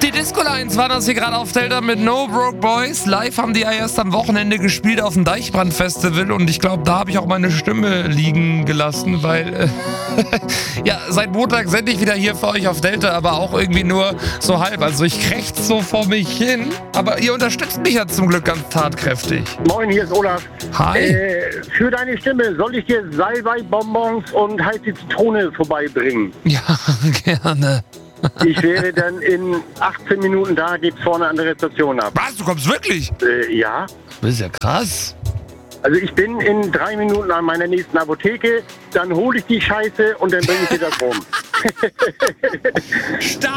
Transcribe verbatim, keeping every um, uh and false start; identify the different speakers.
Speaker 1: Die Disco Lines waren das hier gerade auf Delta mit No Broke Boys. Live haben die ja erst am Wochenende gespielt auf dem Deichbrand Festival und ich glaube, da habe ich auch meine Stimme liegen gelassen, weil äh, ja, seit Montag sende ich wieder hier für euch auf Delta, aber auch irgendwie nur so halb. Also ich krächze so vor mich hin, aber ihr unterstützt mich ja zum Glück ganz tatkräftig.
Speaker 2: Moin, hier ist Olaf.
Speaker 1: Hi.
Speaker 2: Äh, für deine Stimme soll ich dir Salbei-Bonbons und heiße Zitrone vorbeibringen.
Speaker 1: Ja, gerne.
Speaker 2: Ich wäre dann in achtzehn Minuten da, geht's vorne an der Rezeption ab.
Speaker 1: Was, du kommst wirklich?
Speaker 2: Äh, ja.
Speaker 1: Das ist ja krass.
Speaker 2: Also ich bin in drei Minuten an meiner nächsten Apotheke, dann hole ich die Scheiße und dann bringe ich dir das rum.
Speaker 1: Stark.